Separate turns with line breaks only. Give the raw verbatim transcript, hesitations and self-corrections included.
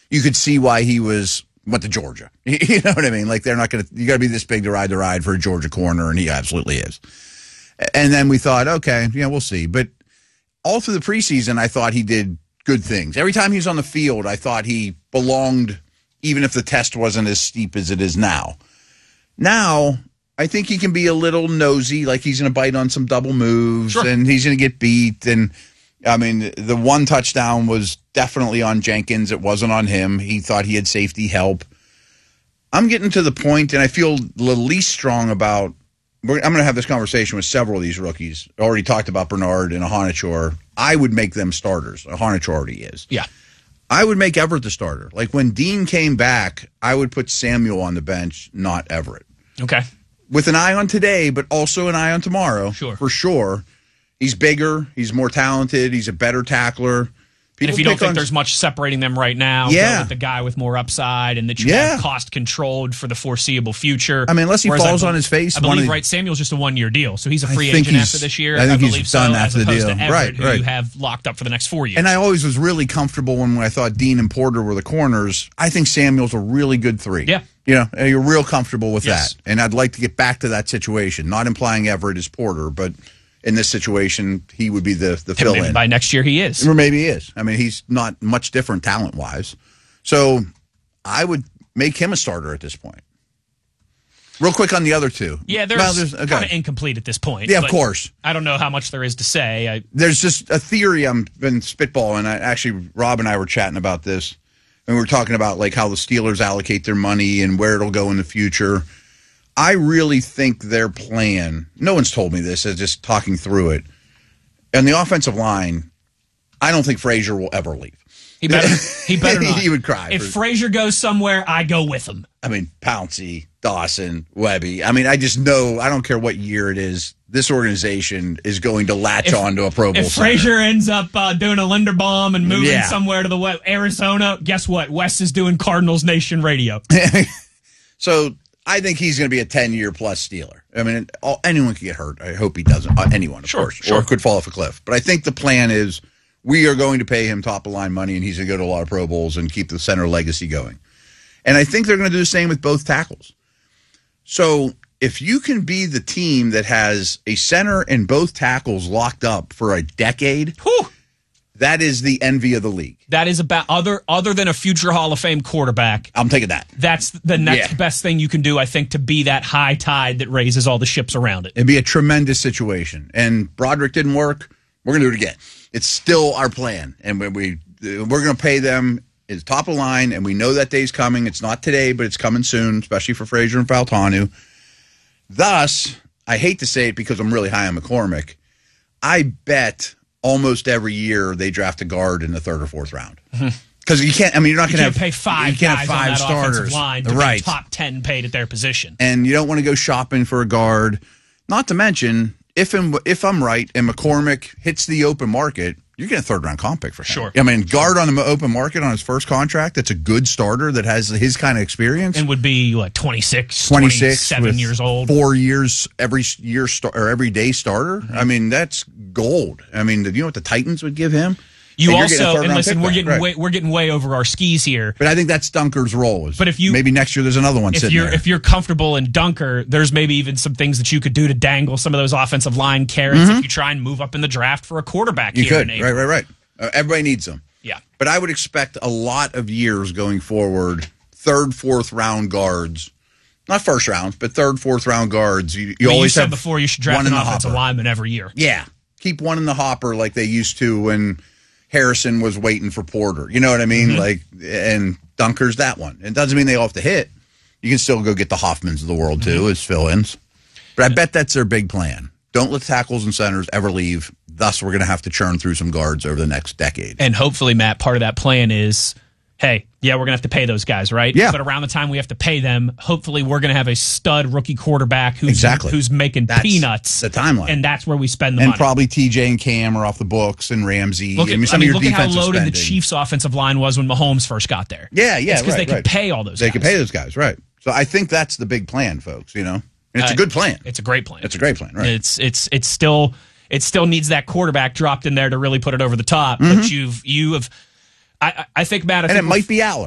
you could see why he was went to Georgia. You know what I mean? Like they're not going to. You got to be this big to ride the ride for a Georgia corner, and he absolutely is. And then we thought, okay, yeah, we'll see. But all through the preseason, I thought he did good things. Every time he was on the field, I thought he belonged, even if the test wasn't as steep as it is now. Now, I think he can be a little nosy, like he's going to bite on some double moves,
sure.
and he's going to get beat. And I mean, the one touchdown was definitely on Jenkins. It wasn't on him. He thought he had safety help. I'm getting to the point, and I feel the least strong about we're, I'm going to have this conversation with several of these rookies. I already talked about Bernard and Ahanichor. I would make them starters. Ahanichor already is.
Yeah.
I would make Everett the starter. Like when Dean came back, I would put Samuel on the bench, not Everett.
Okay.
With an eye on today, but also an eye on tomorrow.
Sure.
For sure. He's bigger. He's more talented. He's a better tackler.
People and if you don't think on... there's much separating them right now,
yeah.
go with the guy with more upside and that you
yeah.
have cost controlled for the foreseeable future.
I mean, unless he
Whereas
falls
I,
on his face.
I believe,
the...
right, Samuel's just a one-year deal, so he's a free agent after this year.
I think
I believe
he's done
so,
after
as
the
opposed
deal.
to Everett,
right,
who
right.
you have locked up for the next four years.
And I always was really comfortable when, when I thought Dean and Porter were the corners. I think Samuel's a really good three.
Yeah.
You know, you're real comfortable with
yes.
that. And I'd like to get back to that situation, not implying Everett is Porter, but in this situation, he would be the, the fill-in.
Maybe by next year he is.
Or maybe he is. I mean, he's not much different talent-wise. So I would make him a starter at this point. Real quick on the other two.
Yeah, they're
well,
okay. kind of incomplete at this point.
Yeah, of course.
I don't know how much there is to say. I,
There's just a theory I've been spitballing. I, actually, Rob and I were chatting about this. And we were talking about like how the Steelers allocate their money and where it'll go in the future. I really think their plan, no one's told me this, is just talking through it. And the offensive line, I don't think Frazier will ever leave.
He better, he better not.
He would cry.
If for, Frazier goes somewhere, I go with him.
I mean, Pouncey, Dawson, Webby. I mean, I just know, I don't care what year it is, this organization is going to latch if, on to a Pro Bowl
If
center.
Frazier ends up uh, doing a Linderbaum and moving
yeah.
somewhere to the West, Arizona, guess what? Wes is doing Cardinals Nation radio.
So I think he's going to be a ten-year plus Steeler. I mean, all, anyone could get hurt. I hope he doesn't. Uh, anyone, of
sure,
course.
Sure.
Or could fall off a cliff. But I think the plan is we are going to pay him top-of-line money, and he's going to go to a lot of Pro Bowls and keep the center legacy going. And I think they're going to do the same with both tackles. So if you can be the team that has a center and both tackles locked up for a decade,
Whew.
that is the envy of the league.
That is about other other than a future Hall of Fame quarterback.
I'm taking that.
That's the next
yeah.
best thing you can do, I think, to be that high tide that raises all the ships around it.
It'd be a tremendous situation. And Broderick didn't work. We're going to do it again. It's still our plan. And we, we, we're going to pay them is top of line, and we know that day's coming. It's not today, but it's coming soon, especially for Frazier and Faltanu. Thus, I hate to say it because I'm really high on McCormick, I bet almost every year they draft a guard in the third or fourth round. Because mm-hmm. you can't, I mean, you're not going to have
pay five
you can't
guys
have five
on that
starters.
offensive line to
right.
be top ten paid at their position.
And you don't want to go shopping for a guard. Not to mention, if I'm, if I'm right and McCormick hits the open market, you're getting a third-round comp pick for him.
Sure.
I mean, guard on the open market on his first contract, that's a good starter that has his kind of experience.
And would be, what, twenty-six,
twenty-six
twenty-seven years old.
Four years, every year star- or every day starter. Mm-hmm. I mean, that's gold. I mean, do you know what the Titans would give him?
You and also, and listen, we're getting
right.
way, we're getting way over our skis here.
But I think that's Dunker's role.
But if you
maybe next year there's another one
if
sitting
you're,
there.
If you're comfortable in Dunker, there's maybe even some things that you could do to dangle some of those offensive line carrots mm-hmm. if you try and move up in the draft for a quarterback.
You
here
could,
in
right, right, right. Uh, everybody needs them.
Yeah.
But I would expect a lot of years going forward, third, fourth round guards. Not first round, but third, fourth round guards. You, you
I mean,
always
you said
have
before you should draft an offensive lineman every year.
Yeah. Keep one in the hopper like they used to when Harrison was waiting for Porter. You know what I mean? Mm-hmm. Like, and Dunker's that one. It doesn't mean they all have to hit. You can still go get the Hoffmans of the world, too, mm-hmm. as fill-ins. But I bet that's their big plan. Don't let tackles and centers ever leave. Thus, we're going to have to churn through some guards over the next decade.
And hopefully, Matt, part of that plan is, hey, yeah, we're going to have to pay those guys, right?
Yeah.
But around the time we have to pay them, hopefully we're going to have a stud rookie quarterback who's,
exactly.
who's making
that's
peanuts.
The timeline.
And that's where we spend the
and
money.
And probably T J and Cam are off the books and Ramsey.
Look at,
I mean, some
I mean,
of your
look at how loaded
spending.
the Chiefs' offensive line was when Mahomes first got there.
Yeah, yeah,
It's because
right,
they
right.
could pay all those
they
guys.
They could pay those guys, right. So I think that's the big plan, folks, you know? And it's
uh,
a good plan.
It's a great plan.
It's a great plan, right.
It's it's it's still it still needs that quarterback dropped in there to really put it over the top.
Mm-hmm.
But you've you have I I think Matt I
and
think
it might be Aller.